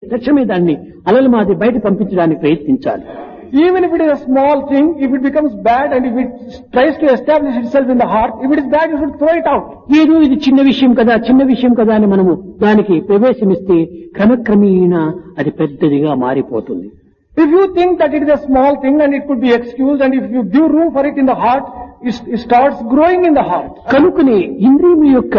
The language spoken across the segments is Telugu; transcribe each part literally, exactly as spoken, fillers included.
తక్షణమే దాన్ని అలల మాది బయట పంపించడానికి ప్రయత్నించాలి. Even if it is a small thing, if it becomes bad and if it tries to establish itself in the heart, if it is bad, you should throw it out. ఏదో ఇది చిన్న విషయం కదా చిన్న విషయం కదా అని మనము దానికి ప్రవేశమిస్తే క్రమక్రమేణా అది పెద్దదిగా మారిపోతుంది. If you think that it is a small thing and it could be excused, and if you give room for it in the heart, it, it starts growing in the heart. కనుకనే ఇంద్రియముల యొక్క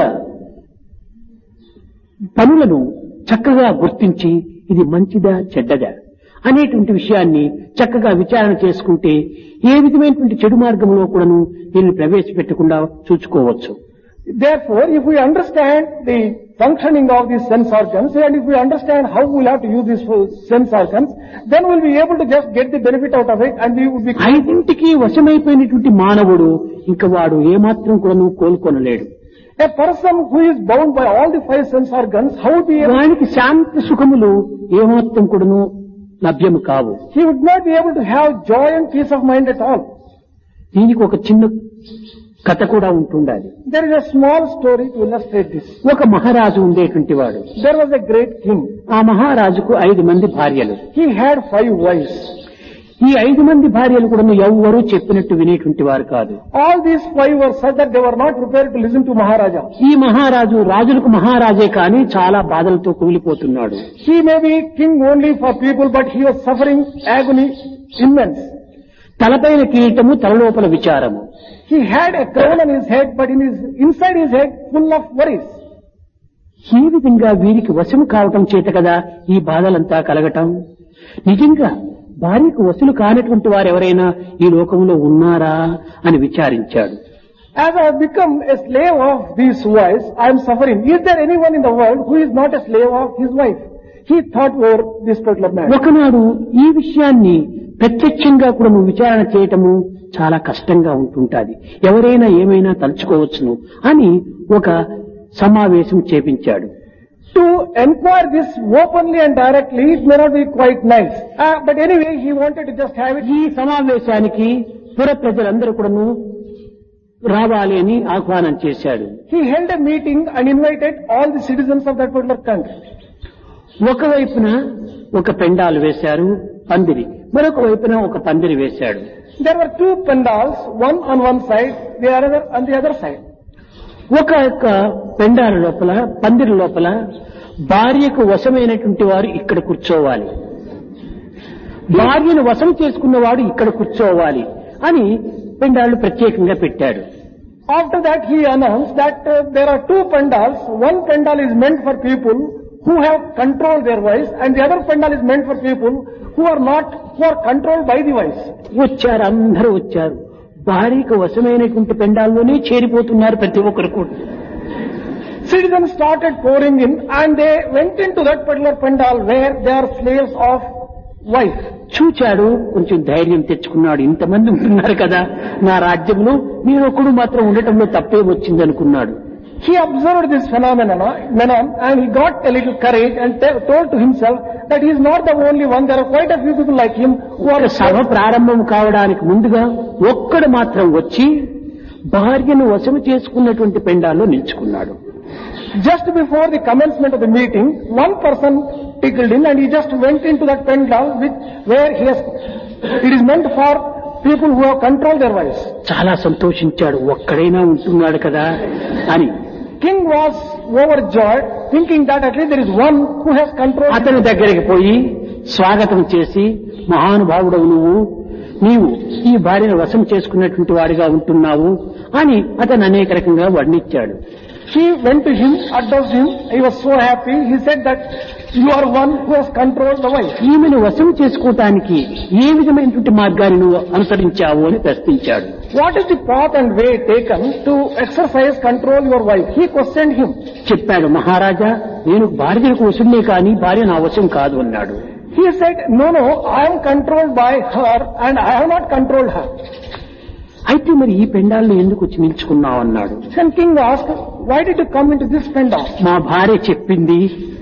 పనులను చక్కగా గుర్తించి ఇది మంచిదా చెడ్డదా అనేటువంటి విషయాన్ని చక్కగా విచారణ చేసుకుంటే ఏ విధమైనటువంటి చెడు మార్గంలో కూడాను దీన్ని ప్రవేశపెట్టకుండా చూసుకోవచ్చు. Therefore, if we understand the functioning of these sense organs, and if we understand how we will have to use these sense organs, then we will be able to just get the benefit out of it, and we will be... ఐదింటికి వశమైపోయినటువంటి మానవుడు ఇంకా వాడు ఏమాత్రం కూడాను కోలుకొనలేడు. A person who is bound by all the five sense organs, how would be able... వానికి శాంతి సుఖములు ఏమాత్రం కూడాను లభ్యము కావు. He would not be able to have joy and peace of mind at all. దీనికి ఒక చిన్న కథ కూడా ఉంటుండాలి. There is a small story to illustrate this. ఒక మహారాజు ఉండేటువంటి వాడు. There was a great king. ఆ మహారాజుకు ఐదు మంది భార్యలు. He had five wives. ఈ ఐదు మంది భార్యలు కూడా ఎవ్వరూ చెప్పినట్టు వినేటువంటి వారు కాదు. All these five were such that they were not prepared to listen to Maharaja. ఈ మహారాజు రాజులకు మహారాజే కానీ చాలా బాధలతో కూలిపోతున్నాడు. He may be king only for people, but he was suffering agony immense. తలపైన కిరీటము తలలోపల విచారము. He had a crown on his head, but in his inside his head full of worries. ఈ విధంగా వీరికి వశము కావటం చేత కదా ఈ బాధలంతా కలగటం. నిజంగా భార్యకు వశులు కానటువంటి వారు ఎవరైనా ఈ లోకంలో ఉన్నారా అని విచారించాడు. As I have become a slave of these wives, I am suffering. Is there anyone in the world who is not a slave of his wife? He thought over this particular man. ఒకనాడు ఈ విషయాన్ని ప్రత్యక్షంగా కూడా నువ్వు విచారణ చేయటము చాలా కష్టంగా ఉంటుంటాది. ఎవరైనా ఏమైనా తలుచుకోవచ్చును అని ఒక సమావేశం చేపించాడు. To enquire this openly and directly, it may not be quite nice. Uh, but anyway, he wanted to just have it. ఈ సమావేశానికి పుర ప్రజలందరూ కూడాను రావాలి అని ఆహ్వానం చేశాడు. He held a meeting and invited all the citizens of that particular country. ఒకవైపున ఒక పెండాలు వేశారు పందిరి, మరొక వైపున ఒక పందిరి వేశాడు. There were two pandals, one on one side, the other on the other side. ఒక యొక్క పెండాల లోపల పందిరి లోపల భార్యకు వశమైనటువంటి వారు ఇక్కడ కూర్చోవాలి, భార్యను వశం చేసుకున్నవాడు ఇక్కడ కూర్చోవాలి అని పెండాళ్లు ప్రత్యేకంగా పెట్టాడు. After that he announced that uh, there are two pandals. One pandal is meant for people who have controlled their wives, and the other pandal is meant for people who are not, who are controlled by the wives. వచ్చారు, అందరూ వచ్చారు. భార్యకు వశమైనటువంటి పెండాల్లోనే చేరిపోతున్నారు ప్రతి ఒక్కరు కూడా. Citizens started pouring in, and they went into that particular pandal where they are slaves of wife. చూచాడు, కొంచెం ధైర్యం తెచ్చుకున్నాడు. ఇంతమంది ఉంటున్నారు కదా నా రాజ్యంలో, నేను ఒక్కడు మాత్రం ఉండటంలో తప్పే వచ్చింది అనుకున్నాడు. He observed this phenomenon and he got a little courage and t- told to himself that he is not the only one. There are quite a few people like him who are... సభ ప్రారంభం కావడానికి ముందుగా ఒక్కడు మాత్రం వచ్చి భార్యను వశము చేసుకున్నటువంటి పెండాల్లో నిల్చుకున్నాడు. Just before the commencement of the meeting, one person tickled in and he just went into that pandal which, where he has, it is meant for people who have controlled their wives. చాలా సంతోషించాడు, ఒక్కడైనా ఉంటున్నాడు కదా అని. King was overjoyed, thinking that at least there is one who has control. అతని దగ్గరికి పోయి స్వాగతం చేసి, మహానుభావుడవు నువ్వు, నీవు ఈ భార్యను వశం చేసుకున్నటువంటి వాడిగా ఉంటున్నావు అని అతను అనేక రకంగా వర్ణించాడు. He went to him, addressed him. He was so happy. He said that you are one who has controlled the wife. ఈమెను వశం చేసుకోవటానికి ఏ విధమైనటువంటి మార్గాన్ని నువ్వు అనుసరించావు అని ప్రశ్నించాడు. What is the path and way taken to exercise control your wife? He questioned him. చెప్పాడు, మహారాజా నేను భార్యకు వశుడినే కానీ భార్య నా వశం కాదు అన్నాడు. He said, no, no, I am controlled by her and I have not controlled her. అయితే మరి ఈ పెండాలను ఎందుకు వచ్చి నిల్చుకున్నావు అన్నాడు. Then king asked, why did you come into this pendal? మా భార్య చెప్పింది.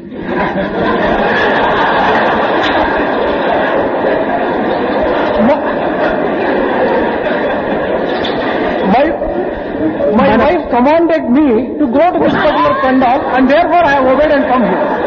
My, my wife commanded me to go to this particular pendal and therefore I have obeyed and come here.